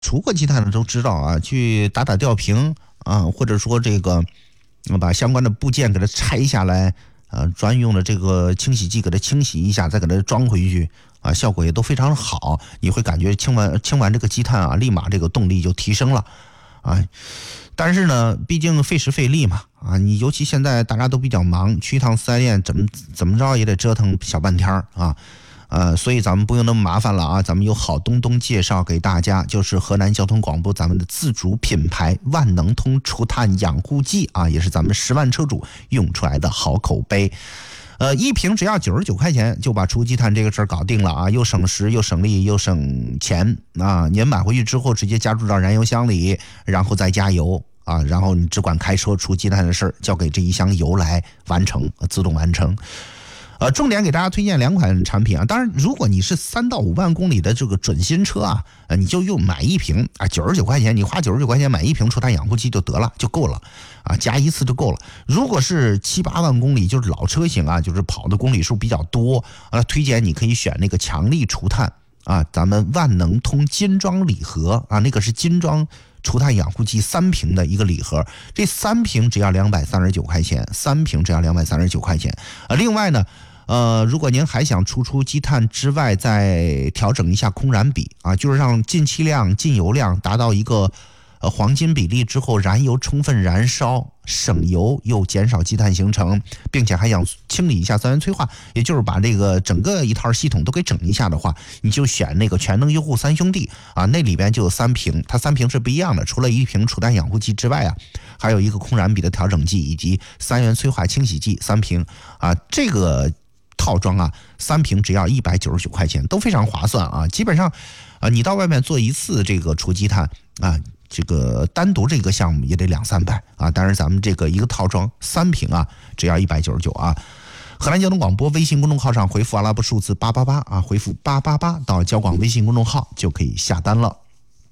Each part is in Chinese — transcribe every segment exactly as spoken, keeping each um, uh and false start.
除过积碳的都知道啊，去打打吊瓶啊，或者说这个把相关的部件给它拆下来，呃，专用的这个清洗剂给它清洗一下，再给它装回去啊，效果也都非常好。你会感觉清完清完这个积碳啊，立马这个动力就提升了啊。但是呢，毕竟费时费力嘛啊，你尤其现在大家都比较忙，去一趟四 S 店怎么怎么着也得折腾小半天啊。呃，所以咱们不用那么麻烦了啊，咱们有好东东介绍给大家，就是河南交通广播咱们的自主品牌万能通除碳养护剂啊，也是咱们十万车主用出来的好口碑。呃，一瓶只要九十九块钱就把除积碳这个事儿搞定了啊，又省时又省力又省钱啊！您买回去之后直接加入到燃油箱里，然后再加油啊，然后你只管开车除积碳的事儿交给这一箱油来完成，自动完成。呃，重点给大家推荐两款产品啊。当然，如果你是三到五万公里的这个准新车啊，呃，你就用买一瓶啊，九十九块钱，你花九十九块钱买一瓶除碳养护剂就得了，就够了啊，加一次就够了。如果是七八万公里，就是老车型啊，就是跑的公里数比较多啊，推荐你可以选那个强力除碳啊，咱们万能通金装礼盒啊，那个是金装除碳养护剂三瓶的一个礼盒，这三瓶只要两百三十九块钱，三瓶只要两百三十九块钱啊。另外呢。呃，如果您还想除出积碳之外，再调整一下空燃比啊，就是让进气量、进油量达到一个呃黄金比例之后，燃油充分燃烧，省油又减少积碳形成，并且还想清理一下三元催化，也就是把这个整个一套系统都给整一下的话，你就选那个全能优护三兄弟啊，那里边就有三瓶，它三瓶是不一样的，除了一瓶除碳养护剂之外啊，还有一个空燃比的调整剂以及三元催化清洗剂三瓶啊，这个。套装啊，三瓶只要一百九十九块钱，都非常划算啊！基本上，啊，你到外面做一次这个除积碳啊，这个单独这个项目也得两三百啊。当然，咱们这个一个套装三瓶啊，只要一百九十九啊。河南交通广播微信公众号上回复阿拉伯数字八八八啊，回复八八八到交广微信公众号就可以下单了。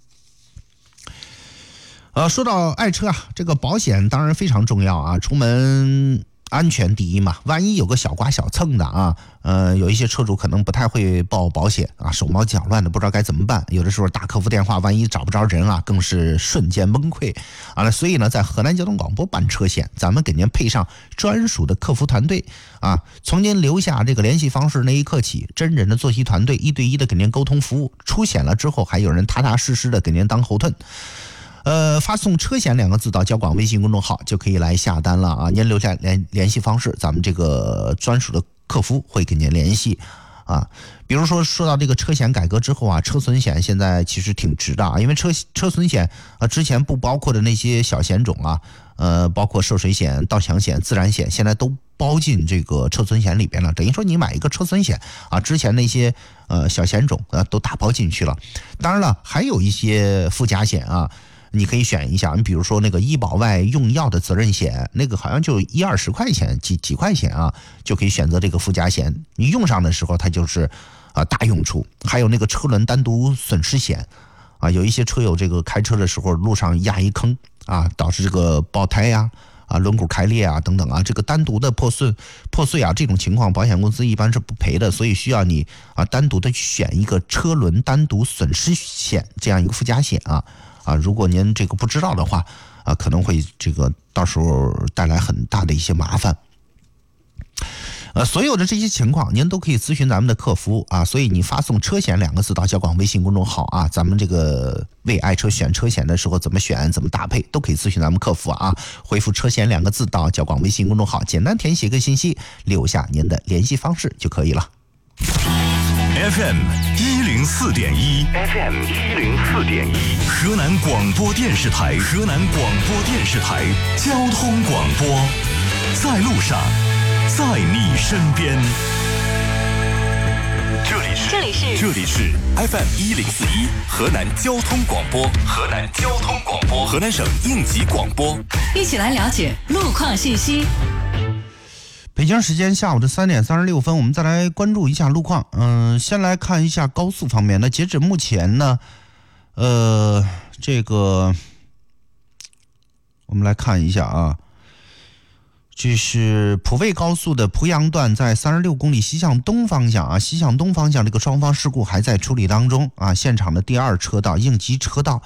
呃，说到爱车啊，这个保险当然非常重要啊，出门。安全第一嘛，万一有个小刮小蹭的啊，呃，有一些车主可能不太会报保险啊，手忙脚乱的不知道该怎么办，有的时候打客服电话，万一找不着人啊，更是瞬间崩溃啊。所以呢，在河南交通广播办车险，咱们给您配上专属的客服团队啊，从您留下这个联系方式那一刻起，真人的作息团队一对一的给您沟通服务，出险了之后还有人踏踏实实的给您当后盾。呃，发送车险两个字到交广微信公众号就可以来下单了啊！您留下联联系方式，咱们这个专属的客服会跟您联系啊。比如说说到这个车险改革之后啊，车损险现在其实挺值的啊，因为车车损险啊之前不包括的那些小险种啊，呃，包括涉水险、盗抢险、自燃险，现在都包进这个车损险里边了。等于说你买一个车损险啊，之前那些呃小险种啊都打包进去了。当然了，还有一些附加险啊。你可以选一下，你比如说那个医保外用药的责任险，那个好像就一二十块钱，几几块钱啊，就可以选择这个附加险。你用上的时候，它就是啊大用处。还有那个车轮单独损失险啊，有一些车友这个开车的时候路上压一坑啊，导致这个爆胎呀、啊、啊轮毂开裂啊等等啊，这个单独的破碎破碎啊这种情况，保险公司一般是不赔的，所以需要你啊单独的选一个车轮单独损失险这样一个附加险啊。啊，如果您这个不知道的话，啊，可能会这个到时候带来很大的一些麻烦。呃，所有的这些情况您都可以咨询咱们的客服啊，所以你发送车险两个字到交广微信公众号啊，咱们这个为爱车选车险的时候怎么选怎么搭配都可以咨询咱们客服啊，回复车险两个字到交广微信公众号，简单填写个信息，留下您的联系方式就可以了。 F M 一零四点一 ，F M 一零四点一，河南广播电视台，河南广播电视台交通广播，在路上，在你身边。这里是这里是这里是 F M 一零四一，河南交通广播，河南交通广播，河南省应急广播， 一起来了解路况信息。 北京时间下午的三点三十六分，我们再来关注一下路况。嗯、呃，先来看一下高速方面。那截止目前呢，呃，这个我们来看一下啊，这是普卫高速的濮阳段，在三十六公里西向东方向啊，西向东方向这个双方事故还在处理当中啊。现场的第二车道应急车道